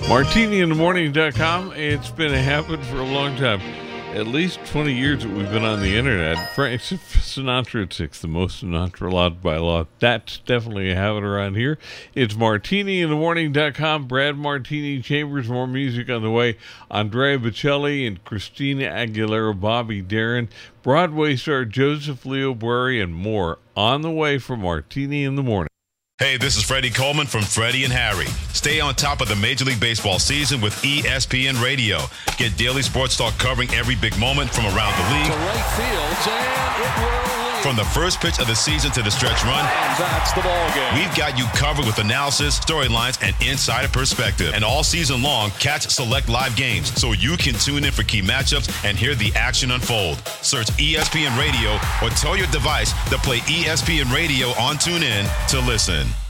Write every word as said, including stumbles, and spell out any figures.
Martini in the Morning dot com. It's been a habit for a long time. At least twenty years that we've been on the internet. Frank Sinatra at six, the most Sinatra allowed by law. That's definitely a habit around here. It's Martini in the Morning dot com. Brad Martini Chambers, more music on the way. Andrea Bocelli and Christina Aguilera, Bobby Darin, Broadway star Joseph Leo Bury, and more on the way for Martini in the Morning. Hey, this is Freddie Coleman from Freddie and Harry. Stay on top of the Major League Baseball season with E S P N Radio. Get daily sports talk covering every big moment from around the league. To right field, and it will lead. From the first pitch of the season to the stretch run. And that's the ball game. We've got you covered with analysis, storylines, and insider perspective. And all season long, catch select live games so you can tune in for key matchups and hear the action unfold. Search E S P N Radio or tell your device to play E S P N Radio on TuneIn to listen.